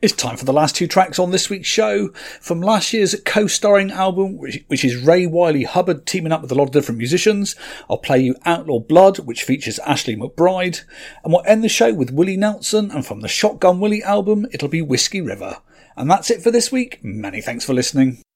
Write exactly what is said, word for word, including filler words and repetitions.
It's time for the last two tracks on this week's show. From last year's co-starring album, which, which is Ray Wylie Hubbard teaming up with a lot of different musicians, I'll play you Outlaw Blood, which features Ashley McBryde. And we'll end the show with Willie Nelson, and from the Shotgun Willie album, it'll be Whiskey River. And that's it for this week. Many thanks for listening.